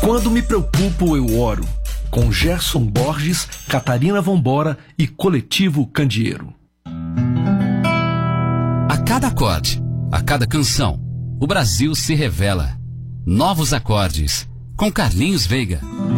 Quando me preocupo, eu oro. Com Gerson Borges, Catarina Vambora e Coletivo Candeeiro. A cada acorde, a cada canção, o Brasil se revela. Novos acordes, com Carlinhos Veiga.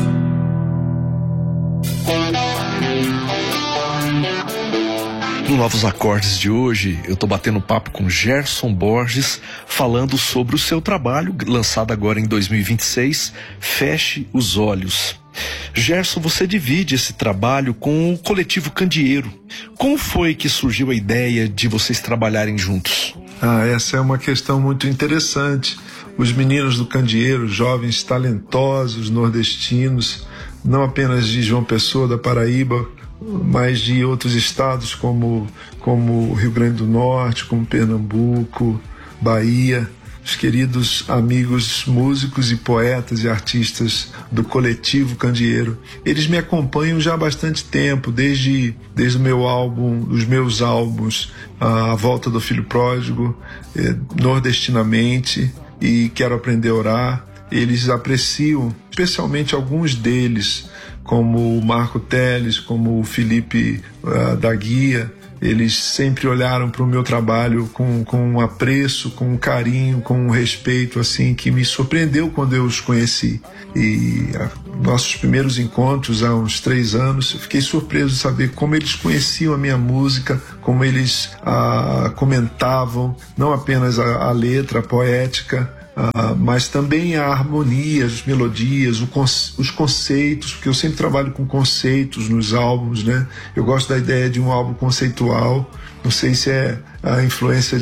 No Novos Acordes de hoje, eu tô batendo papo com Gerson Borges, falando sobre o seu trabalho, lançado agora em 2026, Feche os Olhos. Gerson, você divide esse trabalho com o Coletivo Candeeiro. Como foi que surgiu a ideia de vocês trabalharem juntos? Essa é uma questão muito interessante. Os meninos do Candeeiro, jovens talentosos, nordestinos, não apenas de João Pessoa, da Paraíba, mas de outros estados como Rio Grande do Norte, como Pernambuco, Bahia, os queridos amigos músicos e poetas e artistas do Coletivo Candeeiro. Eles me acompanham já há bastante tempo, desde o meu álbum, os meus álbuns, A Volta do Filho Pródigo, Nordestinamente e Quero Aprender a Orar. Eles apreciam, especialmente alguns deles, como o Marco Teles, como o Felipe da Guia. Eles sempre olharam para o meu trabalho com um apreço, com um carinho, com um respeito assim, que me surpreendeu quando eu os conheci. E nossos primeiros encontros há uns 3 anos, eu fiquei surpreso de saber como eles conheciam a minha música, como eles comentavam, não apenas a letra, a poética, mas também a harmonia, as melodias, os conceitos, porque eu sempre trabalho com conceitos nos álbuns, né? Eu gosto da ideia de um álbum conceitual. Não sei se é a influência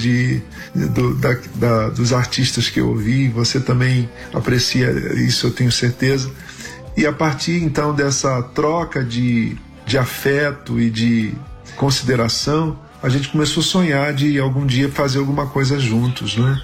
dos artistas que eu ouvi, você também aprecia isso, eu tenho certeza. E a partir então dessa troca de afeto e de consideração, a gente começou a sonhar de algum dia fazer alguma coisa juntos, né?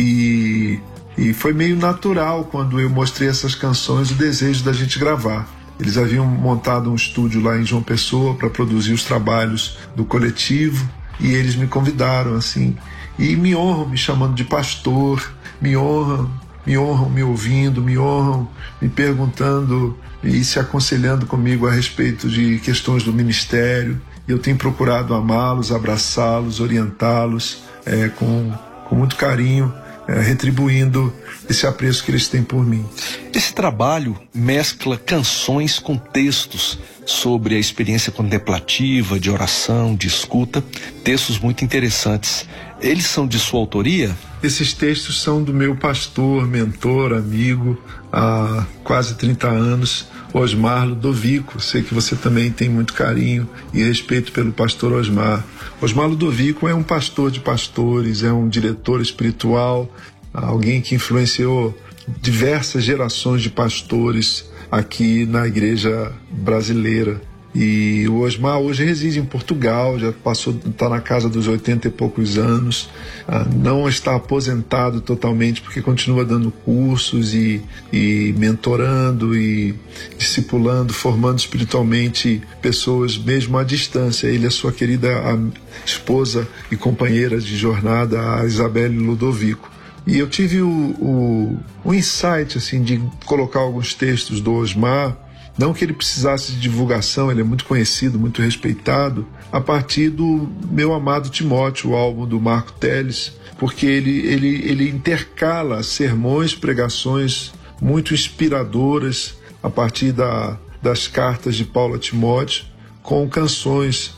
E foi meio natural quando eu mostrei essas canções o desejo da gente gravar. Eles haviam montado um estúdio lá em João Pessoa para produzir os trabalhos do coletivo e eles me convidaram assim, e me honram me chamando de pastor, me honram me ouvindo, me honram me perguntando e se aconselhando comigo a respeito de questões do ministério. E eu tenho procurado amá-los, abraçá-los, orientá-los com muito carinho, retribuindo esse apreço que eles têm por mim. Esse trabalho mescla canções com textos sobre a experiência contemplativa, de oração, de escuta, textos muito interessantes. Eles são de sua autoria? Esses textos são do meu pastor, mentor, amigo, há quase 30 anos, Osmar Ludovico. Sei que você também tem muito carinho e respeito pelo pastor Osmar. Osmar Ludovico é um pastor de pastores, é um diretor espiritual, alguém que influenciou diversas gerações de pastores aqui na igreja brasileira. E o Osmar hoje reside em Portugal, já está na casa dos 80 e poucos anos, não está aposentado totalmente porque continua dando cursos e mentorando e discipulando, formando espiritualmente pessoas mesmo à distância. Ele é a sua querida esposa e companheira de jornada, a Isabelle Ludovico. E eu tive o insight assim, de colocar alguns textos do Osmar, não que ele precisasse de divulgação, ele é muito conhecido, muito respeitado, a partir do meu amado Timóteo, o álbum do Marco Teles, porque ele intercala sermões, pregações muito inspiradoras a partir das cartas de Paulo a Timóteo, com canções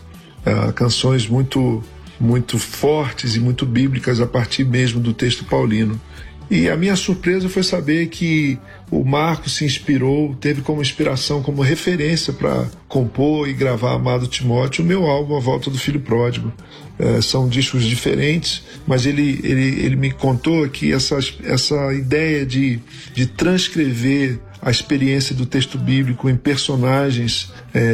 muito fortes e muito bíblicas a partir mesmo do texto paulino. E a minha surpresa foi saber que o Marco se inspirou, teve como inspiração, como referência para compor e gravar Amado Timóteo, o meu álbum A Volta do Filho Pródigo. São discos diferentes, mas ele me contou que essa ideia de transcrever a experiência do texto bíblico em personagens,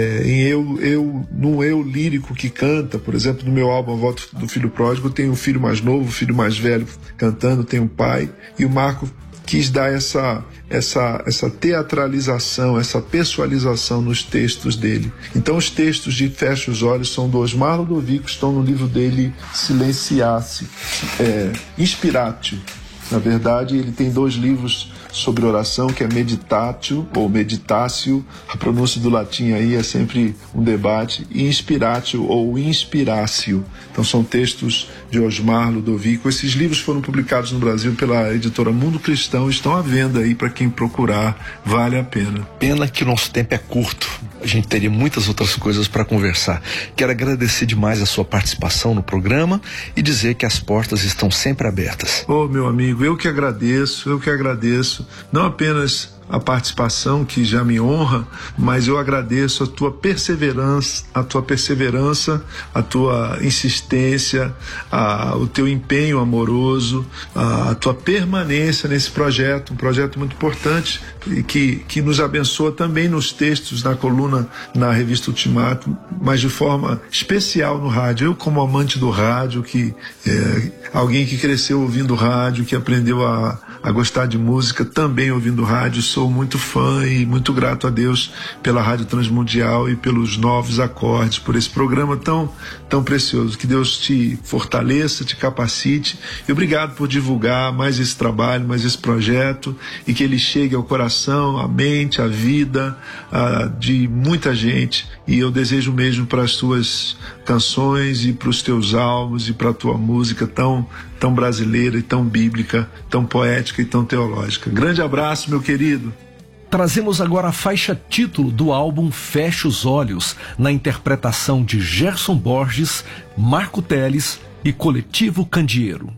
num eu lírico que canta. Por exemplo, no meu álbum A Volta do Filho Pródigo tem o filho mais novo, o filho mais velho cantando, tem o pai, e o Marco quis dar essa teatralização, essa pessoalização nos textos dele. Então os textos de Feche os Olhos são do Osmar Ludovico, estão no livro dele Silenciasse, Inspiratio. Na verdade, ele tem 2 livros sobre oração, que é meditatio ou meditatio. A pronúncia do latim aí é sempre um debate. E inspiratio ou inspiratio. Então são textos de Osmar Ludovico. Esses livros foram publicados no Brasil pela editora Mundo Cristão, estão à venda aí para quem procurar, vale a pena. Pena que o nosso tempo é curto, a gente teria muitas outras coisas para conversar. Quero agradecer demais a sua participação no programa e dizer que as portas estão sempre abertas. Meu amigo, eu que agradeço, não apenas a participação, que já me honra, mas eu agradeço a tua perseverança, a tua insistência, o teu empenho amoroso, a tua permanência nesse projeto, um projeto muito importante e que nos abençoa também nos textos, na coluna, na revista Ultimato, mas de forma especial no rádio. Eu, como amante do rádio, alguém que cresceu ouvindo rádio, que aprendeu a gostar de música também ouvindo rádio, sou muito fã e muito grato a Deus pela Rádio Transmundial e pelos Novos Acordes, por esse programa tão precioso. Que Deus te fortaleça, te capacite, e obrigado por divulgar mais esse trabalho, mais esse projeto, e que ele chegue ao coração, à mente, à vida de muita gente. E eu desejo mesmo para as tuas canções e para os teus álbuns e para a tua música tão brasileira e tão bíblica, tão poética e tão teológica. Grande abraço, meu querido. Trazemos agora a faixa título do álbum Feche os Olhos, na interpretação de Gerson Borges, Marco Teles e Coletivo Candeeiro.